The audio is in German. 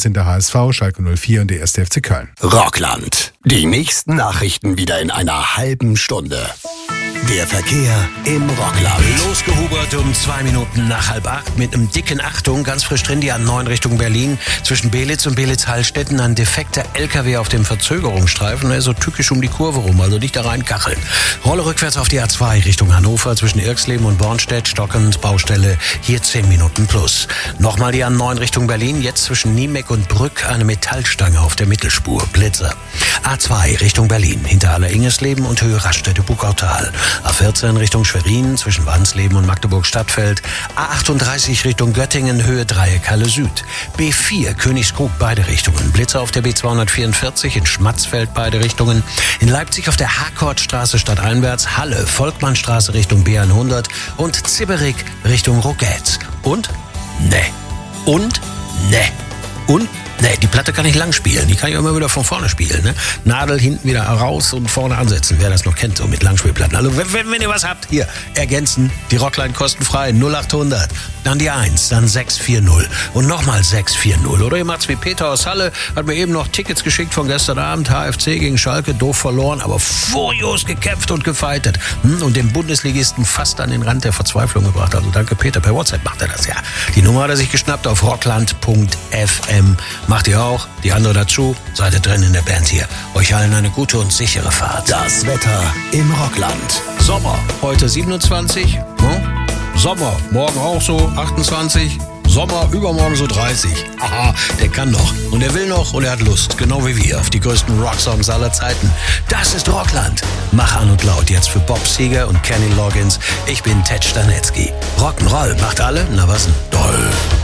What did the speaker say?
sind der HSV, Schalke 04 und der 1. FC Köln. Rockland. Die nächsten Nachrichten wieder in einer halben Stunde. Der Verkehr im Rockland. Losgehubert um 2 Minuten nach 7:30 mit einem dicken Achtung, ganz frisch drin, die A9 Richtung Berlin. Zwischen Belitz und Belitz-Hallstetten ein defekter LKW auf dem Verzögerungsstreifen. Der ist so tückisch um die Kurve rum, also nicht da reinkacheln. Rolle rückwärts auf die A2 Richtung Hannover zwischen Irxleben und Bornstedt, stockend, Baustelle, hier 10 Minuten plus. Nochmal die A9 Richtung Berlin, jetzt zwischen Niemeck und Brück eine Metallstange auf der Mittelspur, Blitzer. A2 Richtung Berlin, hinter Aller-Ingesleben und Höhe Raststätte-Buckautal. A14 Richtung Schwerin, zwischen Wansleben und Magdeburg-Stadtfeld. A38 Richtung Göttingen, Höhe Dreieck Halle Süd. B4 Königskrug, beide Richtungen. Blitzer auf der B244 in Schmatzfeld, beide Richtungen. In Leipzig auf der Harkortstraße stadteinwärts. Halle, Volkmannstraße Richtung B100 und Zibberig Richtung Rogetz. Und? Nee, die Platte kann ich lang spielen. Die kann ich auch immer wieder von vorne spielen. Ne? Nadel hinten wieder raus und vorne ansetzen. Wer das noch kennt, so mit Langspielplatten. Also wenn ihr was habt, hier, ergänzen. Die Rockline kostenfrei, 0800. Dann die 1, dann 640. Und nochmal 640. Oder ihr macht's wie Peter aus Halle. Hat mir eben noch Tickets geschickt von gestern Abend. HFC gegen Schalke, doof verloren, aber furios gekämpft und gefeitet. Und den Bundesligisten fast an den Rand der Verzweiflung gebracht. Also danke Peter, per WhatsApp macht er das ja. Die Nummer hat er sich geschnappt auf rockland.fm. Macht ihr auch, die andere dazu, seid ihr drin in der Band hier. Euch allen eine gute und sichere Fahrt. Das Wetter im Rockland. Sommer, heute 27, Sommer, morgen auch so 28, Sommer, übermorgen so 30. Aha, der kann noch und er will noch und er hat Lust, genau wie wir, auf die größten Rocksongs aller Zeiten. Das ist Rockland. Mach an und laut jetzt für Bob Seger und Kenny Loggins. Ich bin Ted Stanetzky. Rock'n'Roll macht alle, na was denn? Doll.